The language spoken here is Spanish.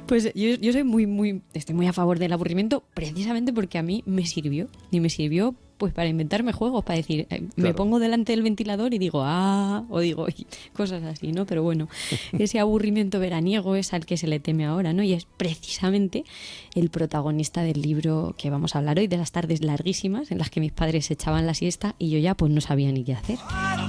Pues yo soy estoy muy a favor del aburrimiento precisamente porque a mí me sirvió. Y me sirvió pues para inventarme juegos, para decir, me Claro. pongo delante del ventilador y digo, o digo, cosas así, ¿no? Pero bueno, ese aburrimiento veraniego es al que se le teme ahora, ¿no? Y es precisamente el protagonista del libro que vamos a hablar hoy, de las tardes larguísimas en las que mis padres echaban la siesta y yo ya pues no sabía ni qué hacer.